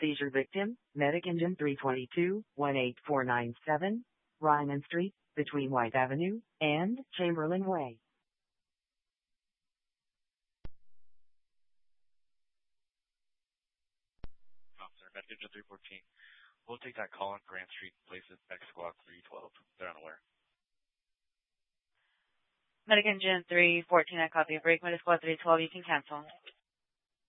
seizure victim, Medic Engine 322-18497, Ryman Street, between White Avenue and Chamberlain Way. Officer, Medic Engine 314. We'll take that call on Grant Street, places X Squad 312. They're unaware. Medic Engine 314, I copy. Break Medic Squad 312, you can cancel.